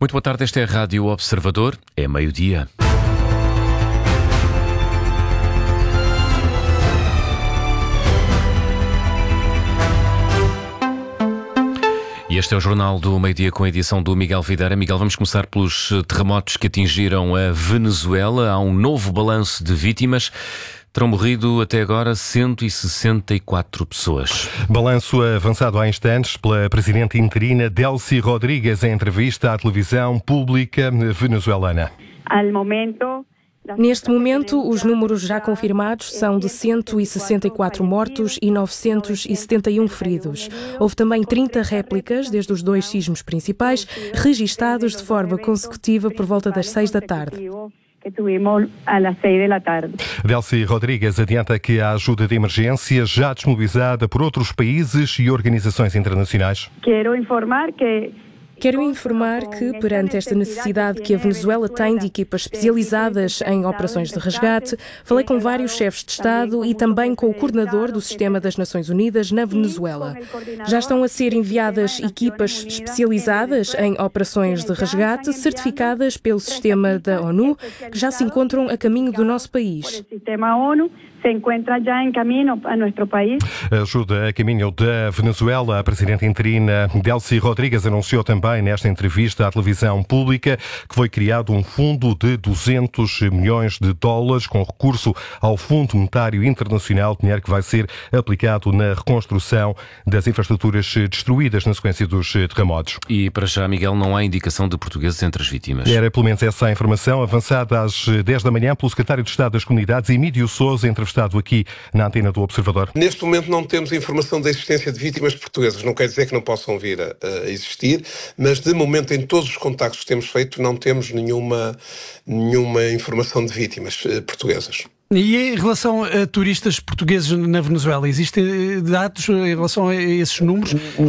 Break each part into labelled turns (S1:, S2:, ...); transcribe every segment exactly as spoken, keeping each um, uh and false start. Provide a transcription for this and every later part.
S1: Muito boa tarde, esta é a Rádio Observador, é meio-dia. E este é o Jornal do Meio-Dia com a edição do Miguel Videira. Miguel, vamos começar pelos terremotos que atingiram a Venezuela. Há um novo balanço de vítimas. Terão morrido até agora cento e sessenta e quatro pessoas.
S2: Balanço avançado há instantes pela presidente interina Delcy Rodrigues em entrevista à televisão pública venezuelana.
S3: Al momento...
S4: Neste momento, os números já confirmados são de cento e sessenta e quatro mortos e novecentos e setenta e um feridos. Houve também trinta réplicas desde os dois sismos principais, registados de forma consecutiva por volta das seis da tarde.
S2: Delcy Rodrigues adianta que a ajuda de emergência já desmobilizada por outros países e organizações internacionais.
S3: Quero informar que
S4: Quero informar que, perante esta necessidade que a Venezuela tem de equipas especializadas em operações de resgate, falei com vários chefes de Estado e também com o coordenador do Sistema das Nações Unidas na Venezuela. Já estão a ser enviadas equipas especializadas em operações de resgate, certificadas pelo Sistema da ONU, que já se encontram a caminho do nosso país.
S3: se encontra já em caminho a nosso país.
S2: Ajuda a caminho da Venezuela. A presidente interina Delcy Rodrigues anunciou também nesta entrevista à televisão pública que foi criado um fundo de duzentos milhões de dólares com recurso ao Fundo Monetário Internacional, dinheiro que vai ser aplicado na reconstrução das infraestruturas destruídas na sequência dos terremotos.
S1: E para já, Miguel, não há indicação de portugueses entre as vítimas.
S2: Era pelo menos essa a informação avançada às dez da manhã pelo secretário de Estado das Comunidades, Emílio Sousa, entrevistado aqui na antena do Observador.
S5: Neste momento não temos informação da existência de vítimas portuguesas. Não quer dizer que não possam vir a, a existir, mas de momento em todos os contactos que temos feito não temos nenhuma, nenhuma informação de vítimas uh, portuguesas.
S6: E em relação a turistas portugueses na Venezuela, existem dados em relação a esses números?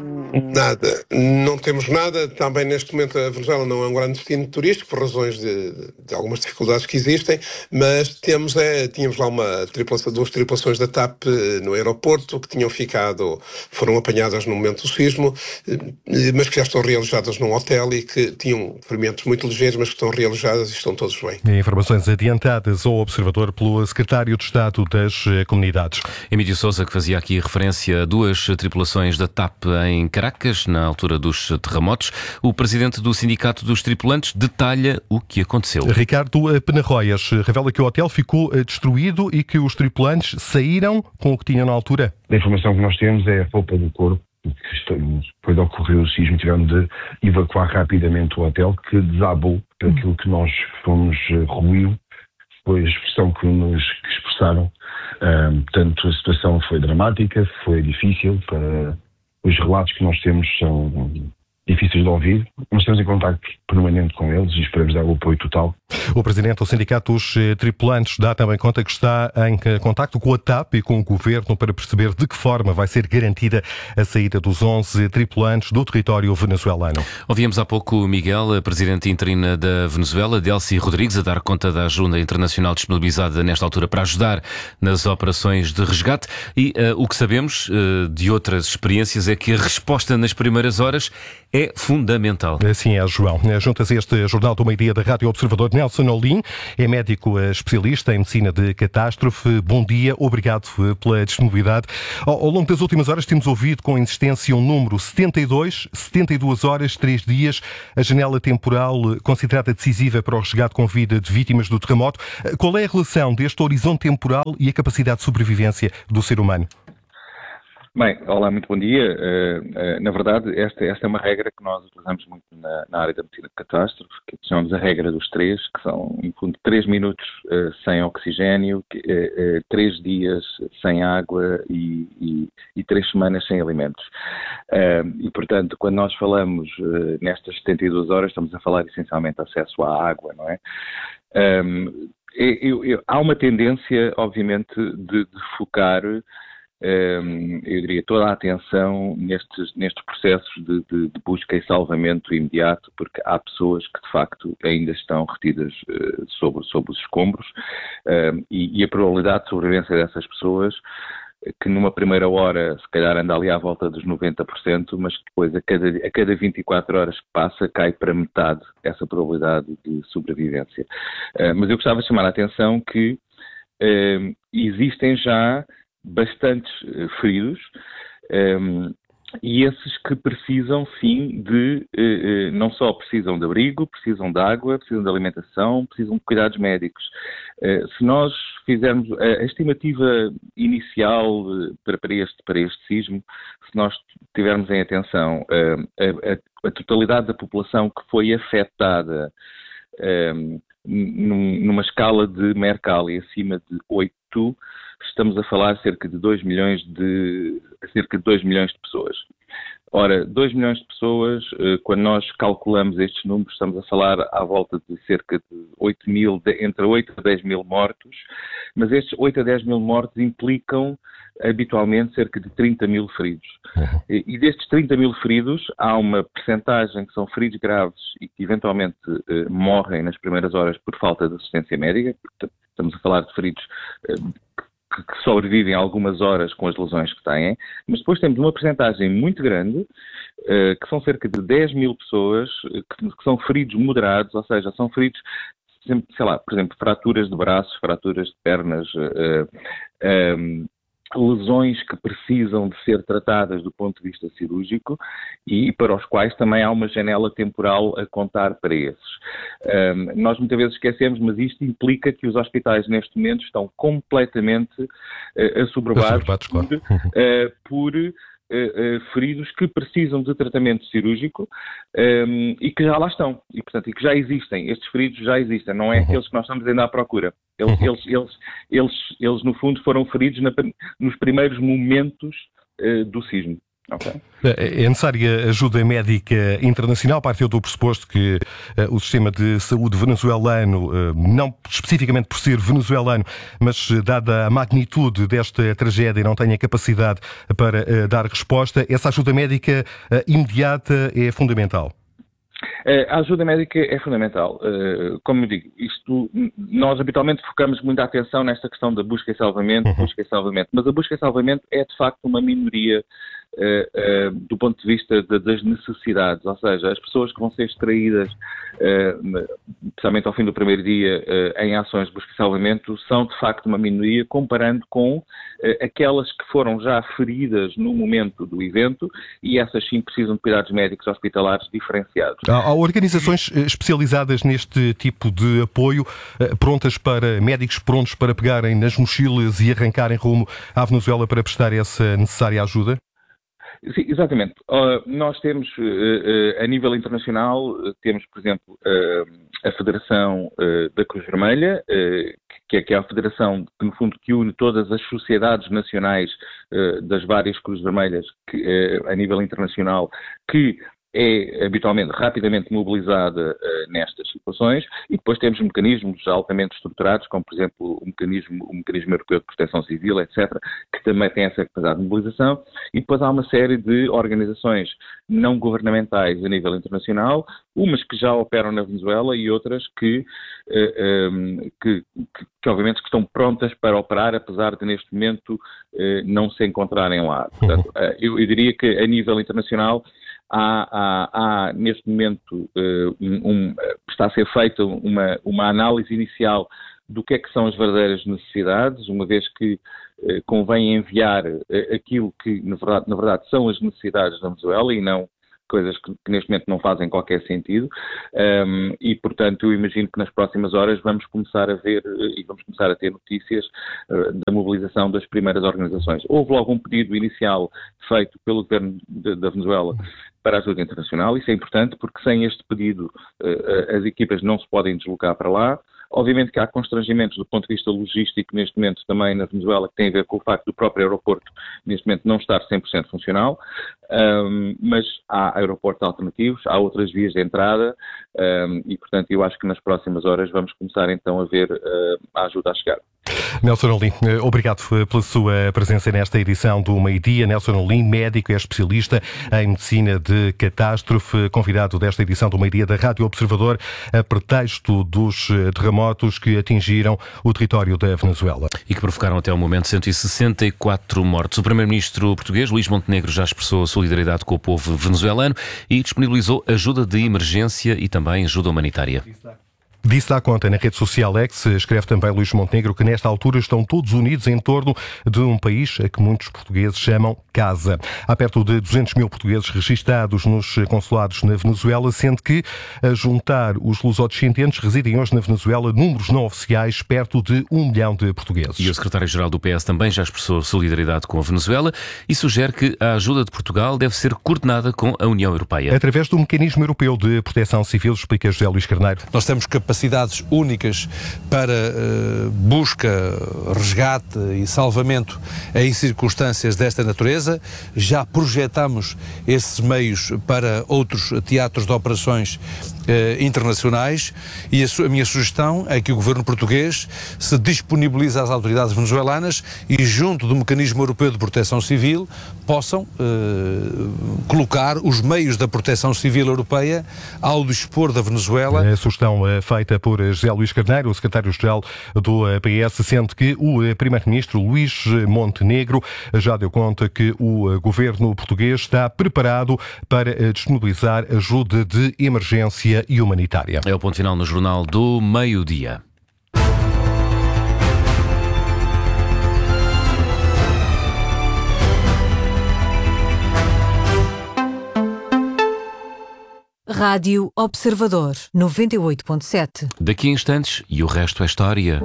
S5: Nada, não temos nada. Também neste momento a Venezuela não é um grande destino turístico por razões de, de algumas dificuldades que existem, mas temos, é, tínhamos lá uma tripulação, duas tripulações da TAP no aeroporto que tinham ficado, foram apanhadas no momento do sismo, mas que já estão realojadas num hotel e que tinham ferimentos muito ligeiros, mas que estão realojadas e estão todos bem.
S2: Informações adiantadas ao Observador pelo secretário de Estado das Comunidades.
S1: Emílio Sousa, que fazia aqui referência a duas tripulações da TAP em Caracas, na altura dos terremotos. O presidente do Sindicato dos Tripulantes detalha o que aconteceu.
S2: Ricardo Penarroias revela que o hotel ficou destruído e que os tripulantes saíram com o que tinham na altura.
S7: A informação que nós temos é a roupa do corpo. Depois de ocorrer o sismo, tivemos de evacuar rapidamente o hotel, que desabou aquilo que nós fomos ruiu. Foi a expressão que nos que expressaram. Um, portanto, a situação foi dramática, foi difícil. Para... Os relatos que nós temos são difíceis de ouvir. Nós estamos em contacto permanente com eles e esperamos dar o apoio total.
S2: O presidente do Sindicato dos Tripulantes dá também conta que está em contacto com a TAP e com o governo para perceber de que forma vai ser garantida a saída dos onze tripulantes do território venezuelano.
S1: Ouvíamos há pouco, Miguel, a presidente interina da Venezuela, Delcy Rodrigues, a dar conta da ajuda internacional disponibilizada nesta altura para ajudar nas operações de resgate e uh, o que sabemos uh, de outras experiências é que a resposta nas primeiras horas é fundamental.
S2: Assim é, João. Junta-se este Jornal do Meio-Dia da Rádio Observador Nelson Olim, é médico especialista em medicina de catástrofe. Bom dia, obrigado pela disponibilidade. Ao, ao longo das últimas horas temos ouvido com insistência um número setenta e dois, setenta e duas horas, três dias, a janela temporal considerada decisiva para o resgate com vida de vítimas do terremoto. Qual é a relação deste horizonte temporal e a capacidade de sobrevivência do ser humano?
S8: Bem, olá, muito bom dia. Uh, uh, na verdade, esta, esta é uma regra que nós utilizamos muito na, na área da medicina de catástrofe, que chamamos a regra dos três, que são, em fundo, três minutos uh, sem oxigênio, que, uh, uh, três dias sem água e, e, e três semanas sem alimentos. Uh, e, portanto, quando nós falamos uh, nestas setenta e duas horas, estamos a falar essencialmente de acesso à água, não é? Um, eu, eu, há uma tendência, obviamente, de, de focar eu diria, toda a atenção nestes, nestes processos de, de, de busca e salvamento imediato, porque há pessoas que, de facto, ainda estão retidas uh, sobre, sobre os escombros uh, e, e a probabilidade de sobrevivência dessas pessoas que numa primeira hora se calhar anda ali à volta dos noventa por cento, mas que depois a cada, a cada vinte e quatro horas que passa cai para metade essa probabilidade de sobrevivência. Uh, mas eu gostava de chamar a atenção que uh, existem já bastantes uh, feridos, um, e esses que precisam, sim, de, eh, eh, não só precisam de abrigo, precisam de água, precisam de alimentação, precisam de cuidados médicos. Eh, se nós fizermos a, a estimativa inicial eh, para, para, este, para este sismo, se nós tivermos em atenção eh, a, a, a totalidade da população que foi afetada eh, num, numa escala de Mercalli acima de oito, estamos a falar cerca de dois milhões de, cerca de dois milhões de pessoas. Ora, dois milhões de pessoas, quando nós calculamos estes números, estamos a falar à volta de cerca de oito mil, entre oito a dez mil mortos, mas estes oito a dez mil mortos implicam habitualmente cerca de trinta mil feridos. Uhum. E, e destes trinta mil feridos, há uma percentagem que são feridos graves e que eventualmente eh, morrem nas primeiras horas por falta de assistência médica. Estamos a falar de feridos eh, que sobrevivem algumas horas com as lesões que têm, mas depois temos uma percentagem muito grande, uh, que são cerca de dez mil pessoas, que, que são feridos moderados, ou seja, são feridos, sei lá, por exemplo, fraturas de braços, fraturas de pernas, uh, um, lesões que precisam de ser tratadas do ponto de vista cirúrgico e para os quais também há uma janela temporal a contar para esses. Um, nós muitas vezes esquecemos, mas isto implica que os hospitais neste momento estão completamente uh, assoberbados por, uh, por uh, uh, feridos que precisam de tratamento cirúrgico um, e que já lá estão. E, portanto, e que já existem. Estes feridos já existem. Não é aqueles que nós estamos ainda à procura. Eles, eles, eles, eles, eles, no fundo, foram feridos na, nos primeiros momentos uh, do sismo. Okay.
S2: É necessária ajuda médica internacional. Partiu do pressuposto que uh, o sistema de saúde venezuelano, uh, não especificamente por ser venezuelano, mas uh, dada a magnitude desta tragédia, não tenha capacidade para uh, dar resposta. Essa ajuda médica uh, imediata é fundamental.
S8: A ajuda médica é fundamental. Como eu digo, isto, nós habitualmente focamos muita atenção nesta questão da busca e salvamento, uhum. busca e salvamento, mas a busca e salvamento é de facto uma minoria uh, uh, do ponto de vista de, das necessidades, ou seja, as pessoas que vão ser extraídas, uh, especialmente ao fim do primeiro dia, uh, em ações de busca e salvamento, são de facto uma minoria comparando com uh, aquelas que foram já feridas no momento do evento, e essas sim precisam de cuidados médicos hospitalares diferenciados.
S2: Há organizações especializadas neste tipo de apoio, prontas para, médicos prontos para pegarem nas mochilas e arrancarem rumo à Venezuela para prestar essa necessária ajuda?
S8: Sim, exatamente. Uh, nós temos, uh, uh, a nível internacional, uh, temos, por exemplo, uh, a Federação uh, da Cruz Vermelha, uh, que, é, que é a federação que, no fundo, que une todas as sociedades nacionais uh, das várias Cruzes Vermelhas que, uh, a nível internacional, que é habitualmente rapidamente mobilizada uh, nestas situações, e depois temos mecanismos altamente estruturados, como por exemplo o mecanismo, o mecanismo europeu de proteção civil, etcétera, que também tem essa capacidade de mobilização, e depois há uma série de organizações não governamentais a nível internacional, umas que já operam na Venezuela e outras que, uh, um, que, que, que obviamente que estão prontas para operar, apesar de neste momento uh, não se encontrarem lá. Portanto, uh, eu, eu diria que a nível internacional Há, há, há, neste momento, uh, um, um, está a ser feita uma, uma análise inicial do que é que são as verdadeiras necessidades, uma vez que uh, convém enviar uh, aquilo que, na verdade, na verdade, são as necessidades da Venezuela e não coisas que, que neste momento não fazem qualquer sentido, um, e, portanto, eu imagino que nas próximas horas vamos começar a ver uh, e vamos começar a ter notícias uh, da mobilização das primeiras organizações. Houve logo um pedido inicial feito pelo governo de, da Venezuela para a ajuda internacional. Isso é importante porque sem este pedido uh, as equipas não se podem deslocar para lá. Obviamente que há constrangimentos do ponto de vista logístico neste momento também na Venezuela, que tem a ver com o facto do próprio aeroporto neste momento não estar cem por cento funcional, um, mas há aeroportos alternativos, há outras vias de entrada, um, e portanto eu acho que nas próximas horas vamos começar então a ver uh, a ajuda a chegar.
S2: Nelson Olim, obrigado pela sua presença nesta edição do Meio-Dia. Nelson Olim, médico, é especialista em medicina de catástrofe, convidado desta edição do Meio-Dia da Rádio Observador, a pretexto dos terremotos que atingiram o território da Venezuela.
S1: E que provocaram até o momento cento e sessenta e quatro mortes. O primeiro-ministro português, Luís Montenegro, já expressou solidariedade com o povo venezuelano e disponibilizou ajuda de emergência e também ajuda humanitária.
S2: Disse à conta na rede social X, escreve também Luís Montenegro, que nesta altura estão todos unidos em torno de um país a que muitos portugueses chamam casa. Há perto de duzentos mil portugueses registados nos consulados na Venezuela, sendo que, a juntar os lusodescendentes, residem hoje na Venezuela números não oficiais perto de um milhão de portugueses.
S1: E o secretário-geral do P S também já expressou solidariedade com a Venezuela e sugere que a ajuda de Portugal deve ser coordenada com a União Europeia.
S2: Através do Mecanismo Europeu de Proteção Civil, explica José Luís Carneiro.
S9: Nós temos capacidade capacidades únicas para uh, busca, resgate e salvamento em circunstâncias desta natureza. Já projetamos esses meios para outros teatros de operações uh, internacionais e a, su- a minha sugestão é que o governo português se disponibilize às autoridades venezuelanas e, junto do Mecanismo Europeu de Proteção Civil, possam uh, colocar os meios da proteção civil europeia ao dispor da Venezuela.
S2: A sugestão uh, feita por José Luís Carneiro, o secretário-geral do P S, sendo que o primeiro-ministro Luís Montenegro já deu conta que o governo português está preparado para disponibilizar ajuda de emergência e humanitária.
S1: É o ponto final no Jornal do Meio-Dia.
S10: Rádio Observador, noventa e oito ponto sete.
S1: Daqui a instantes, e o resto é história.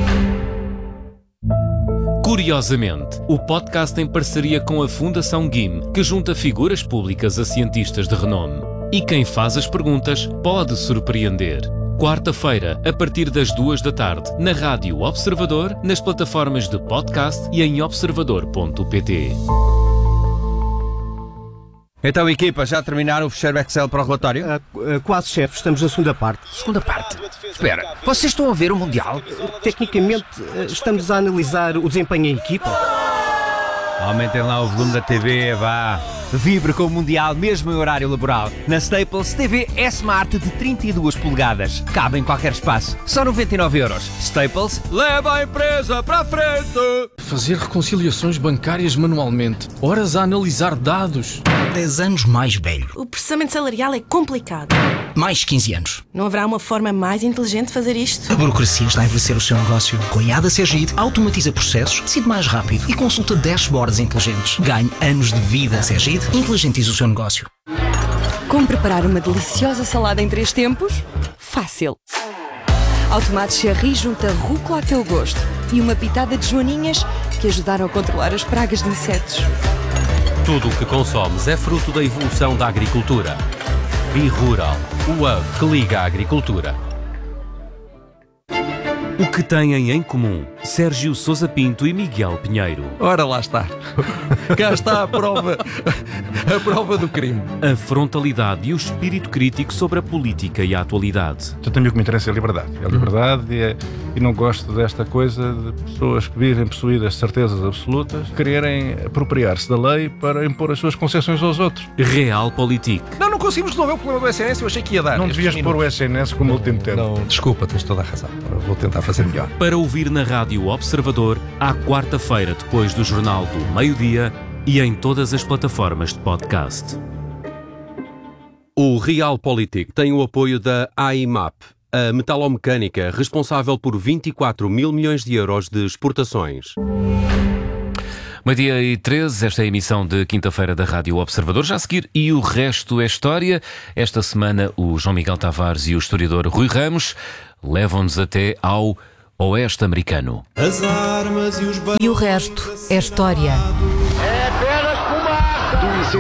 S1: Curiosamente, o podcast em parceria com a Fundação G I M, que junta figuras públicas a cientistas de renome. E quem faz as perguntas pode surpreender. Quarta-feira, a partir das duas da tarde, na Rádio Observador, nas plataformas de podcast e em observador ponto pt.
S11: Então, equipa, já terminaram o fecheiro Excel para o relatório?
S12: Uh, uh, quase, chefe. Estamos na segunda parte.
S11: Segunda parte? Espera, vocês estão a ver o Mundial?
S12: Uh, tecnicamente, uh, estamos a analisar o desempenho em equipa.
S11: Aumentem lá o volume da T V, vá. Vibre com o Mundial, mesmo em horário laboral. Na Staples, T V S-Smart de trinta e duas polegadas. Cabe em qualquer espaço. Só noventa e nove euros. Staples, leva a empresa para a frente!
S6: Fazer reconciliações bancárias manualmente. Horas a analisar dados.
S13: dez anos mais velho.
S14: O processamento salarial é complicado.
S13: Mais quinze anos.
S14: Não haverá uma forma mais inteligente de fazer isto?
S13: A burocracia está a envelhecer o seu negócio. Com a I A da Segid, automatiza processos, decide mais rápido e consulta dashboards inteligentes. Ganhe anos de vida. Segid, inteligentiza o seu negócio.
S15: Como preparar uma deliciosa salada em três tempos? Fácil. Ao tomate cherry junta rúcula a teu gosto e uma pitada de joaninhas que ajudaram a controlar as pragas de insetos.
S16: Tudo o que consomes é fruto da evolução da agricultura. B-Rural, o hub que liga a agricultura. O que têm em comum Sérgio Sousa Pinto e Miguel Pinheiro?
S6: Ora, lá está. Cá está a prova, a prova do crime.
S1: A frontalidade e o espírito crítico sobre a política e a atualidade.
S17: Eu tenho o que me interessa é a liberdade. É a liberdade e, é, e não gosto desta coisa de pessoas que vivem possuídas de certezas absolutas, quererem apropriar-se da lei para impor as suas concessões aos outros.
S1: Realpolitik.
S6: Não, não conseguimos resolver o problema do S N S, eu achei que ia dar.
S17: Não devias pôr o S N S como último termo.
S6: Não, desculpa, tens toda a razão. Vou tentar fazer melhor.
S1: Para ouvir na Rádio Observador, à quarta-feira, depois do Jornal do Meio-Dia e em todas as plataformas de podcast.
S16: O Realpolitik tem o apoio da A I M A P, a metalomecânica responsável por vinte e quatro mil milhões de euros de exportações.
S1: Meio-dia e treze, esta é a emissão de quinta-feira da Rádio Observador. Já a seguir, e o resto é história. Esta semana, o João Miguel Tavares e o historiador Rui Ramos levam-nos até ao Oeste Americano.
S10: As armas e, os e o resto é história.